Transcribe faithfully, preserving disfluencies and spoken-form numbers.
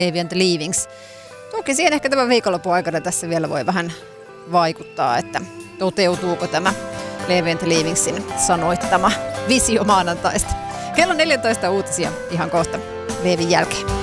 Levi and the Leavings. Toki siihen ehkä tämän viikonlopun aikana tässä vielä voi vähän vaikuttaa, että toteutuuko tämä Levi and the Leavingsin sanoittama visio maanantaista. Kello neljätoista uutisia ihan kohta Levin jälkeen.